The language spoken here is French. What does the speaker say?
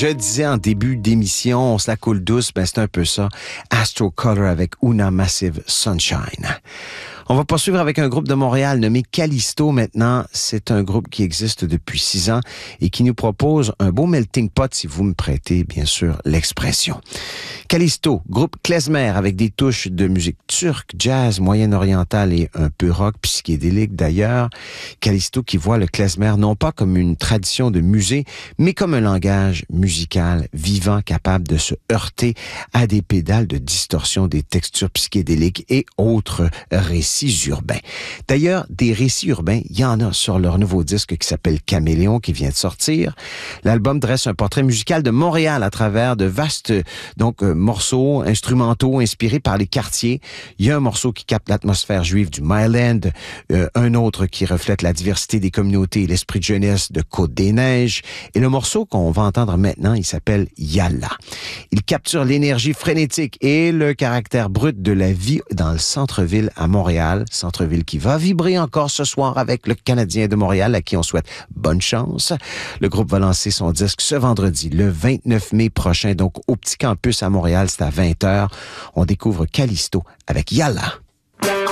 Je disais en début d'émission, on se la coule douce, ben c'est un peu ça. Astrocolor avec Una Massive Sunshine. On va poursuivre avec un groupe de Montréal nommé Callisto maintenant. C'est un groupe qui existe depuis 6 ans et qui nous propose un beau melting pot, si vous me prêtez, bien sûr, l'expression. Callisto, groupe klezmer avec des touches de musique turque, jazz, moyen-orientale et un peu rock, psychédélique d'ailleurs. Callisto qui voit le klezmer non pas comme une tradition de musée, mais comme un langage musical vivant capable de se heurter à des pédales de distorsion des textures psychédéliques et autres récits urbains. D'ailleurs, des récits urbains, il y en a sur leur nouveau disque qui s'appelle Caméléon, qui vient de sortir. L'album dresse un portrait musical de Montréal à travers de vastes morceaux instrumentaux inspirés par les quartiers. Il y a un morceau qui capte l'atmosphère juive du Myland, un autre qui reflète la diversité des communautés et l'esprit de jeunesse de Côte-des-Neiges. Et le morceau qu'on va entendre maintenant, il s'appelle Yalla. Il capture l'énergie frénétique et le caractère brut de la vie dans le centre-ville à Montréal, centre-ville qui va vibrer encore ce soir avec le Canadien de Montréal, à qui on souhaite bonne chance. Le groupe va lancer son disque ce vendredi, le 29 mai prochain, donc au Petit Campus à Montréal, c'est à 20h. On découvre Callisto avec Yalla.